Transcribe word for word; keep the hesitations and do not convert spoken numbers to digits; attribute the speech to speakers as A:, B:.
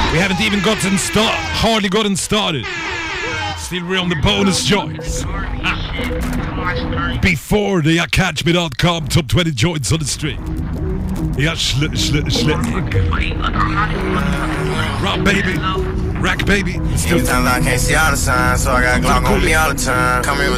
A: We haven't even gotten start, hardly gotten started. Still we're on the bonus joints. Ah. Before the catch me dot com top twenty joints on the street. Yeah, slit, slit, slit. Rock baby, rack baby.
B: Sometimes I can't see all the signs, so I got Glock on me all the time. Come here